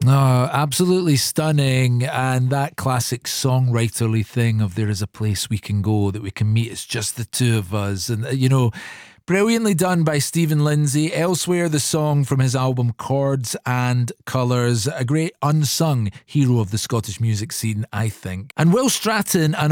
Oh, absolutely stunning. And that classic songwriterly thing of there is a place we can go that we can meet. It's just the two of us. And, brilliantly done by Stephen Lindsay. Elsewhere, the song from his album Chords and Colours. A great unsung hero of the Scottish music scene, I think. And Will Stratton and